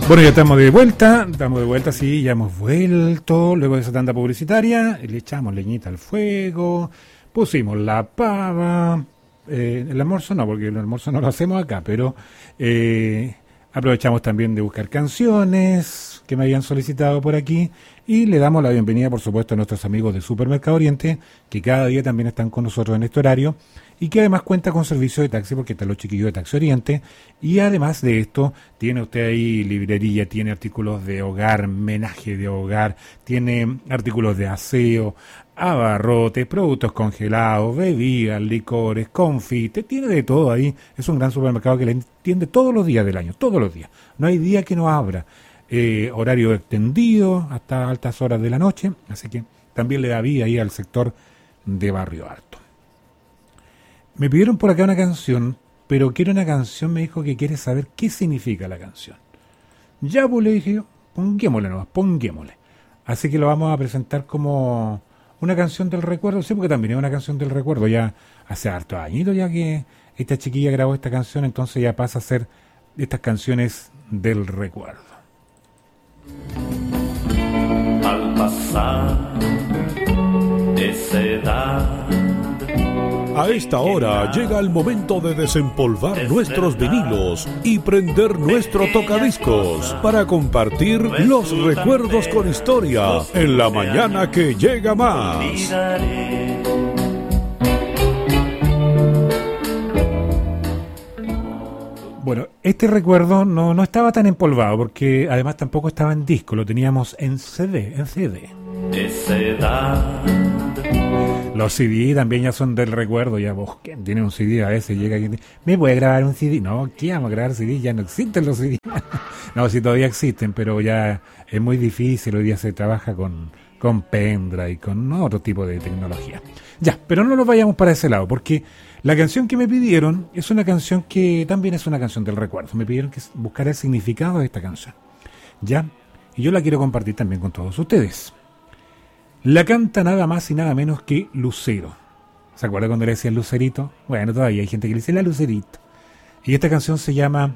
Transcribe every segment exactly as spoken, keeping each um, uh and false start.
Bueno, ya estamos de vuelta, estamos de vuelta, sí, ya hemos vuelto, luego de esa tanda publicitaria, le echamos leñita al fuego, pusimos la pava, eh, el almuerzo no, porque el almuerzo no lo hacemos acá, pero eh, aprovechamos también de buscar canciones que me habían solicitado por aquí y le damos la bienvenida, por supuesto, a nuestros amigos de Supermercado Oriente, que cada día también están con nosotros en este horario, y que además cuenta con servicio de taxi porque están los chiquillos de Taxi Oriente, y además de esto tiene usted ahí librería, tiene artículos de hogar, menaje de hogar, tiene artículos de aseo, abarrotes, productos congelados, bebidas, licores, confites, tiene de todo ahí. Es un gran supermercado que le entiende todos los días del año, todos los días, no hay día que no abra, eh, horario extendido hasta altas horas de la noche, así que también le da vida ahí al sector de Barrio Alto. Me pidieron por acá una canción, pero quiero una canción, me dijo que quiere saber qué significa la canción. Ya, pues le dije yo, pongámosle nomás, pongámosle. Así que lo vamos a presentar como una canción del recuerdo, sí, porque también es una canción del recuerdo, ya hace hartos añitos ya que esta chiquilla grabó esta canción, entonces ya pasa a ser estas canciones del recuerdo. Al pasar esa edad, a esta hora llega el momento de desempolvar nuestros vinilos y prender nuestro tocadiscos para compartir los recuerdos con historia en la mañana que llega más. Bueno, este recuerdo no, no estaba tan empolvado porque además tampoco estaba en disco, lo teníamos en C D, en C D. Esa edad. Los C D también ya son del recuerdo, ya vos, ¿quién tiene un C D a veces? Llega alguien, ¿me puede grabar un C D? No, ¿qué vamos a grabar C D? Ya no existen los C D. No, sí todavía existen, pero ya es muy difícil, hoy día se trabaja con, con pendrive y con otro tipo de tecnología. Ya, pero no nos vayamos para ese lado, porque la canción que me pidieron es una canción que también es una canción del recuerdo. Me pidieron que buscara el significado de esta canción, ¿ya? Y yo la quiero compartir también con todos ustedes. La canta nada más y nada menos que Lucero. ¿Se acuerda cuando le decían Lucerito? Bueno, todavía hay gente que le dice la Lucerito. Y esta canción se llama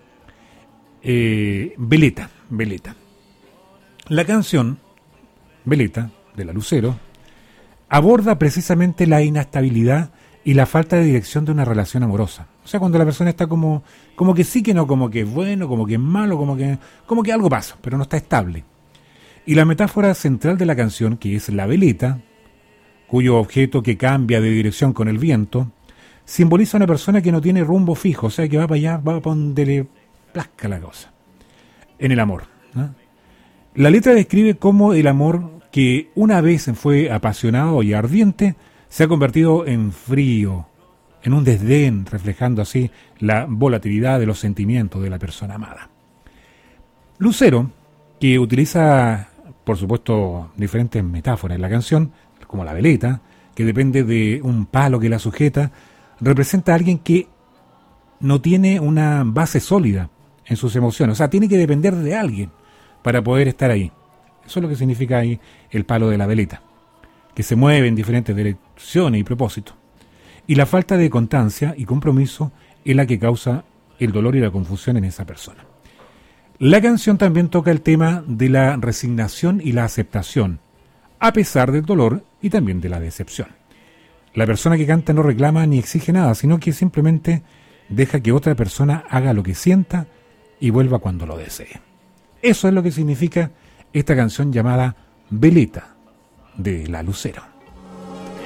eh, Veleta, Veleta. La canción Veleta, de la Lucero, aborda precisamente la inestabilidad y la falta de dirección de una relación amorosa. O sea, cuando la persona está como, como que sí que no, como que es bueno, como que es malo, como que, como que algo pasa, pero no está estable. Y la metáfora central de la canción, que es la veleta, cuyo objeto que cambia de dirección con el viento, simboliza a una persona que no tiene rumbo fijo, o sea, que va para allá, va para donde le plazca la cosa. En el amor, ¿no? La letra describe cómo el amor, que una vez fue apasionado y ardiente, se ha convertido en frío, en un desdén, reflejando así la volatilidad de los sentimientos de la persona amada. Lucero, que utiliza, por supuesto, diferentes metáforas en la canción, como la veleta, que depende de un palo que la sujeta, representa a alguien que no tiene una base sólida en sus emociones, o sea, tiene que depender de alguien para poder estar ahí. Eso es lo que significa ahí el palo de la veleta, que se mueve en diferentes direcciones y propósitos. Y la falta de constancia y compromiso es la que causa el dolor y la confusión en esa persona. La canción también toca el tema de la resignación y la aceptación, a pesar del dolor y también de la decepción. La persona que canta no reclama ni exige nada, sino que simplemente deja que otra persona haga lo que sienta y vuelva cuando lo desee. Eso es lo que significa esta canción llamada Veleta, de la Lucero.